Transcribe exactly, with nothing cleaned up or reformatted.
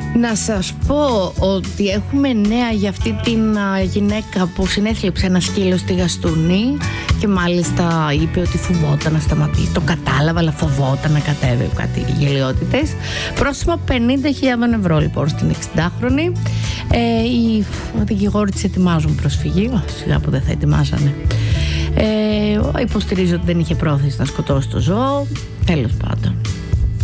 Να σας πω ότι έχουμε νέα για αυτή την γυναίκα που συνέθλιψε ένα σκύλο στη Γαστούνη και μάλιστα είπε ότι φοβόταν να σταματήσει. Το κατάλαβα, αλλά φοβόταν να κατέβει, κάτι γελιότητες. Πρόστιμο πενήντα χιλιάδες ευρώ λοιπόν στην εξηντάχρονη. Ε, οι δικηγόροι της ετοιμάζουν προσφυγή, σιγά που δεν θα ετοιμάζανε. Ε, υποστηρίζω ότι δεν είχε πρόθεση να σκοτώσει το ζώο. Τέλος πάντων.